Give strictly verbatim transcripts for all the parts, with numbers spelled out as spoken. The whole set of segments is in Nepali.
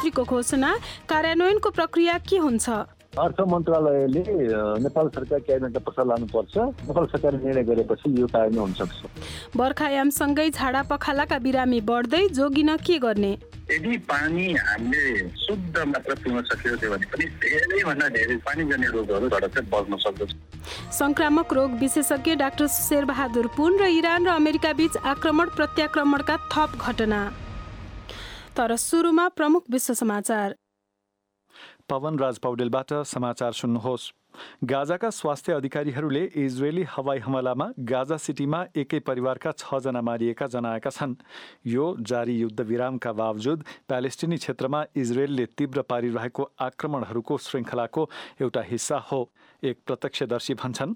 मन्त्रीको घोषणा, कार्यान्वयनको प्रक्रिया के हुन्छ? अर्थ मन्त्रालयले नेपाल सरकार क्याबिनेटमा प्रस्ताव लानुपर्छ। नेपाल सरकारले निर्णय गरेपछि यो कार्यान्वयन हुन सक्छ। बर्खायामसँगै झाडा पखालाका बिरामी बढ्दै, जोगिन के गर्ने? यदि पानी हामीले शुद्ध मात्रा पिउन सकियो भने पनि धेरैभन्दा धेरै पानीजन्य रोगहरूबाट चाहिँ बच्न सक्दछ। संक्रामक रोग विशेषज्ञ डाक्टर शेरबहादुर पुन र इरान र अमेरिका बीच आक्रमण प्रत्याक्रमणका थप घटना। तर सुरुमा प्रमुख विश्व समाचार। पवन राज पौडेलबाट समाचार सुन्नुहोस्। गाजाका स्वास्थ्य अधिकारीहरूले इजरायली हवाई हमलामा गाजा सिटीमा एकै परिवारका छजना मारिएका जनाएका छन्। यो जारी युद्धविरामका बावजुद प्यालेस्टिनी क्षेत्रमा इजरायलले तीव्र पारिरहेको आक्रमणहरूको श्रृङ्खलाको एउटा हिस्सा हो। एक प्रत्यक्षदर्शी भन्छन्,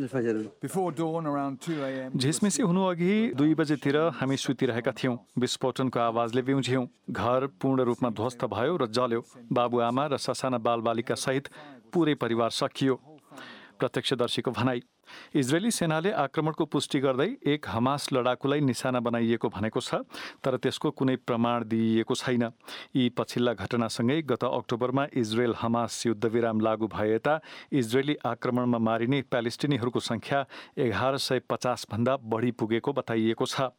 झिसमिसी हुनु अघि दुई बजेतिर हामी सुतिरहेका थियौँ। विस्फोटनको आवाजले बिउझ्यौँ। घर पूर्ण रूपमा ध्वस्त भयो र जल्यो। बाबुआमा र ससाना बालबालिका सहित पुरै परिवार सकियो। प्रत्यक्षदर्शीको भनाई। इजरायली सेनाले आक्रमणको पुष्टि गर्दै एक हमास लडाकुलाई निशाना बनाइएको भनेको छ, तर त्यसको कुनै प्रमाण दिइएको छैन। यी पछिल्ला घटनासँगै गत अक्टोबरमा इजरायल हमास युद्धविराम लागू भए यता इजरायली आक्रमणमा मारिने प्यालेस्टिनीहरूको सङ्ख्या एघार सय पचासभन्दा बढी पुगेको बताइएको छ।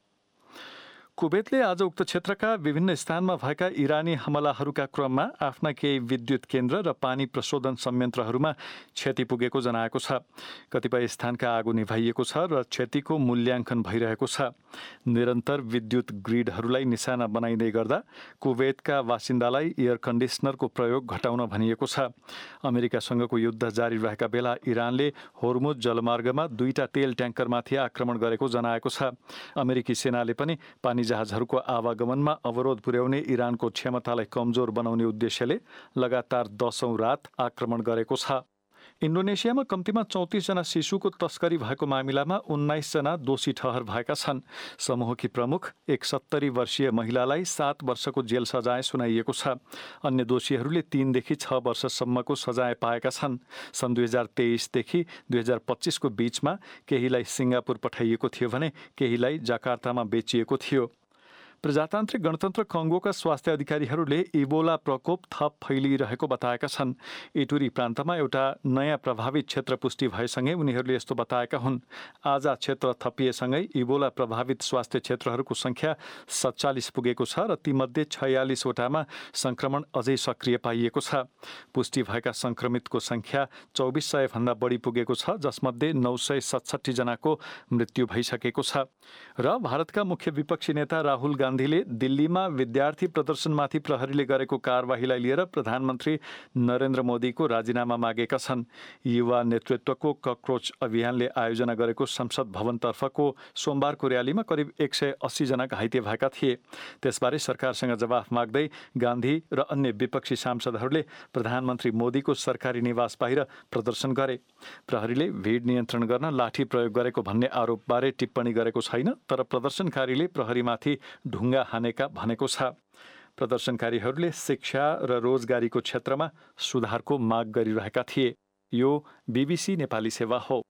कुवेतले आज उक्त क्षेत्रका विभिन्न स्थानमा भएका इरानी हमलाहरूका क्रममा आफ्ना केही विद्युत केन्द्र र पानी प्रशोधन संयन्त्रहरूमा क्षति पुगेको जनाएको छ। कतिपय स्थानका आगो निभाइएको छ र क्षतिको मूल्याङ्कन भइरहेको छ। निरन्तर विद्युत ग्रिडहरूलाई निशाना बनाइँदै गर्दा कुवेतका बासिन्दालाई एयर कन्डिसनरको प्रयोग घटाउन भनिएको छ। अमेरिकासँगको युद्ध जारी रहेका बेला इरानले होर्मुज जलमार्गमा दुईटा तेल ट्याङ्करमाथि आक्रमण गरेको जनाएको छ। अमेरिकी सेनाले पनि पानी जहाजहरूको आवागमनमा अवरोध पुर्याउने इरानको क्षमतालाई कमजोर बनाउने उद्देश्यले लगातार दशौं रात आक्रमण गरेको छ। इन्डोनेसियामा कम्तीमा चौतिसजना शिशुको तस्करी भएको मामिलामा उन्नाइसजना दोषी ठहर भएका छन्। समूहकी प्रमुख एक सत्तरी वर्षीय महिलालाई सात वर्षको जेल सजाय सुनाइएको छ। अन्य दोषीहरूले तीनदेखि छ वर्षसम्मको सजाय पाएका छन्। सन् दुई हजार तेइसदेखि दुई हजार पच्चिसको बीचमा केहीलाई सिङ्गापुर पठाइएको थियो भने केहीलाई जाकार्तामा बेचिएको थियो। प्रजातान्त्रिक गणतन्त्र कङ्गोका स्वास्थ्य अधिकारीहरूले इबोला प्रकोप थप फैलिरहेको बताएका छन्। इटुरी प्रान्तमा एउटा नयाँ प्रभावित क्षेत्र पुष्टि भएसँगै उनीहरूले यस्तो बताएका हुन्। आजा क्षेत्र थपिएसँगै इबोला प्रभावित स्वास्थ्य क्षेत्रहरूको सङ्ख्या सत्तालिस पुगेको छ र तीमध्ये छयालिसवटामा सङ्क्रमण अझै सक्रिय पाइएको छ। पुष्टि भएका सङ्क्रमितको सङ्ख्या चौबिस सयभन्दा बढी पुगेको छ, जसमध्ये नौ सय सतसट्ठी जनाको मृत्यु भइसकेको छ। र भारतका मुख्य विपक्षी नेता राहुल गान्धी गान्धीले दिल्लीमा विद्यार्थी प्रदर्शनमाथि प्रहरीले गरेको कारबाहीलाई लिएर प्रधानमन्त्री नरेन्द्र मोदीको राजीनामा मागेका छन्। युवा नेतृत्वको कक्रोच अभियानले आयोजना गरेको संसद भवनतर्फको सोमबारको र्यालीमा करिब एक सय अस्सी जना घाइते भएका थिए। त्यसबारे सरकारसँग जवाफ माग्दै गान्धी र अन्य विपक्षी सांसदहरूले प्रधानमन्त्री मोदीको सरकारी निवास बाहिर प्रदर्शन गरे। प्रहरीले भिड नियन्त्रण गर्न लाठी प्रयोग गरेको भन्ने आरोपबारे टिप्पणी गरेको छैन, तर प्रदर्शनकारीले प्रहरीमाथि ढुङ्गा हानेका भनेको छ। प्रदर्शनकारीहरूले शिक्षा र रोजगारीको क्षेत्रमा सुधारको माग गरिरहेका थिए। यो बीबीसी नेपाली सेवा हो।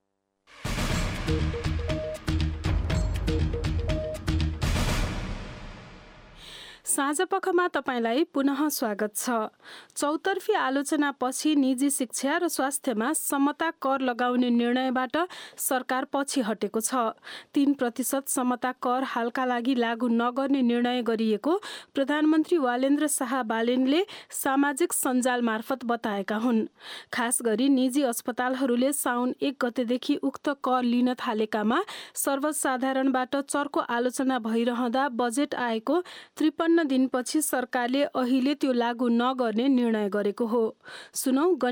साँझपखमा तपाईलाई पुनः स्वागत छ। चौतर्फी आलोचनापछि निजी शिक्षा र स्वास्थ्यमा समता कर लगाउने निर्णयबाट सरकार पछि हटेको छ। तीन प्रतिशत समता कर हालका लागि लागू नगर्ने निर्णय गरिएको प्रधानमन्त्री वालेन्द्र शाह बालेनले सामाजिक सञ्जाल मार्फत बताएका हुन्। खास गरी निजी अस्पतालहरूले साउन एक गतेदेखि उक्त कर लिन थालेकामा सर्वसाधारणबाट चर्को आलोचना भइरहँदा बजेट आएको त्रिपन्न दिनपछि सरकारले अहिले त्यो लागू नगर्ने निर्णय गरेको हो। सुनौ